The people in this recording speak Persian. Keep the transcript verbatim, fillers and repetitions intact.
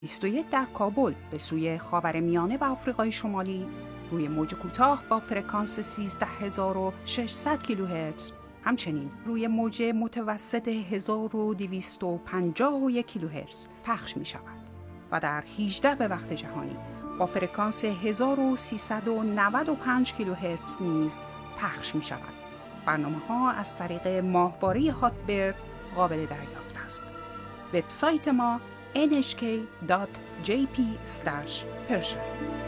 بیست و یک در کابل به سوی خاورمیانه و آفریقای شمالی روی موج کوتاه با فرکانس سیزده هزار و ششصد کیلوهرتز، همچنین روی موج متوسط هزار و دویست و پنجاه و یک کیلوهرتز پخش می شود و در هجده به وقت جهانی با فرکانس هزار و سیصد و نود و پنج کیلوهرتز نیز پخش می شود. برنامه ها از طریق ماهواره هاتبرد قابل دریافت است. وبسایت ما ان اچ کی دات جی پی اسلش پرشن